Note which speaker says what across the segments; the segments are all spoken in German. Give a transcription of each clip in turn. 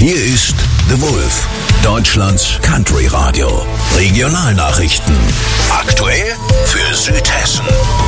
Speaker 1: Hier ist The Wolf, Deutschlands Country Radio. Regionalnachrichten. Aktuell für Südhessen.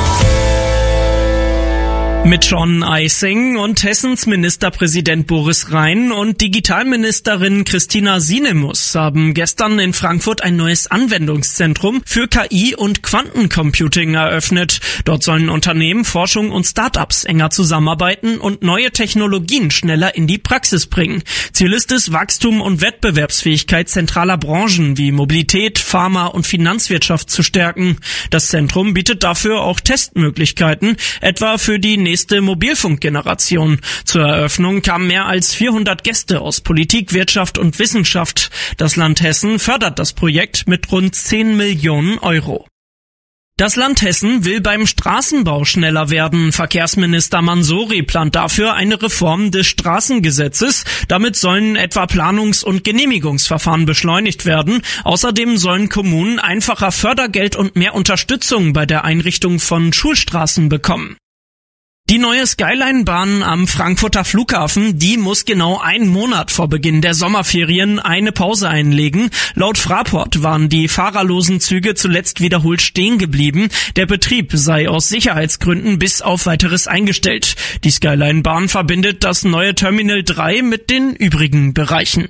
Speaker 2: Mit John Eising und Hessens Ministerpräsident Boris Rhein und Digitalministerin Christina Sinemus haben gestern in Frankfurt ein neues Anwendungszentrum für KI und Quantencomputing eröffnet. Dort sollen Unternehmen, Forschung und Start-ups enger zusammenarbeiten und neue Technologien schneller in die Praxis bringen. Ziel ist es, Wachstum und Wettbewerbsfähigkeit zentraler Branchen wie Mobilität, Pharma und Finanzwirtschaft zu stärken. Das Zentrum bietet dafür auch Testmöglichkeiten, etwa für die nächste Mobilfunkgeneration. Zur Eröffnung kamen mehr als 400 Gäste aus Politik, Wirtschaft und Wissenschaft. Das Land Hessen fördert das Projekt mit rund 10 Millionen Euro. Das Land Hessen will beim Straßenbau schneller werden. Verkehrsminister Mansouri plant dafür eine Reform des Straßengesetzes. Damit sollen etwa Planungs- und Genehmigungsverfahren beschleunigt werden. Außerdem sollen Kommunen einfacher Fördergeld und mehr Unterstützung bei der Einrichtung von Schulstraßen bekommen. Die neue Skyline-Bahn am Frankfurter Flughafen, die muss genau einen Monat vor Beginn der Sommerferien eine Pause einlegen. Laut Fraport waren die fahrerlosen Züge zuletzt wiederholt stehen geblieben. Der Betrieb sei aus Sicherheitsgründen bis auf Weiteres eingestellt. Die Skyline-Bahn verbindet das neue Terminal 3 mit den übrigen Bereichen.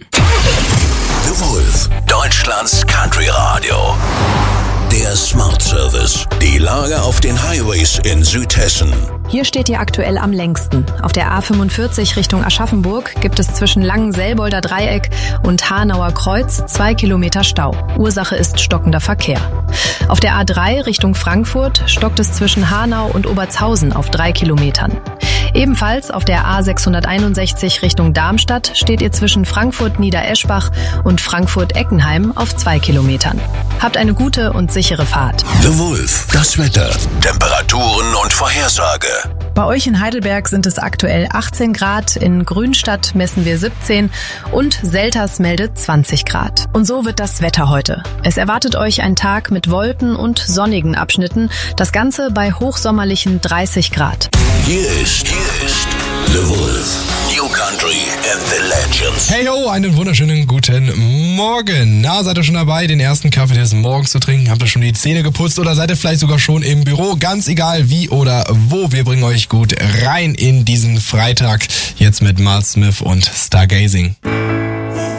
Speaker 1: The Wolf, Deutschlands Country Radio. Der Smart Service. Die Lage auf den Highways in Südhessen.
Speaker 3: Hier steht ihr aktuell am längsten. Auf der A45 Richtung Aschaffenburg gibt es zwischen Langenselbolder Dreieck und Hanauer Kreuz 2 Kilometer Stau. Ursache ist stockender Verkehr. Auf der A3 Richtung Frankfurt stockt es zwischen Hanau und Obertshausen auf 3 Kilometern. Ebenfalls auf der A661 Richtung Darmstadt steht ihr zwischen Frankfurt-Niedereschbach und Frankfurt-Eckenheim auf 2 Kilometern. Habt eine gute und sichere Fahrt.
Speaker 1: The Wolf, das Wetter, Temperaturen und Vorhersage.
Speaker 3: Bei euch in Heidelberg sind es aktuell 18 Grad, in Grünstadt messen wir 17 und Selters meldet 20 Grad. Und so wird das Wetter heute. Es erwartet euch ein Tag mit Wolken und sonnigen Abschnitten, das Ganze bei hochsommerlichen 30 Grad.
Speaker 1: Hier ist The Wolf, New Country and the Legends.
Speaker 4: Hey ho, einen wunderschönen guten Morgen. Na, seid ihr schon dabei, den ersten Kaffee des Morgens zu trinken? Habt ihr schon die Zähne geputzt oder seid ihr vielleicht sogar schon im Büro? Ganz egal wie oder wo, wir bringen euch gut rein in diesen Freitag. Jetzt mit Miles Smith und Stargazing.